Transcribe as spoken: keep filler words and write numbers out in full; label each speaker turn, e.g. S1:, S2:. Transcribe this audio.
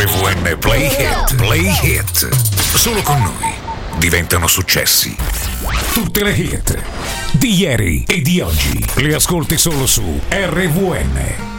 S1: vu enne Play Hit. Play Hit. Solo con noi diventano successi. Tutte le hit di ieri e di oggi le ascolti solo su erre vu enne.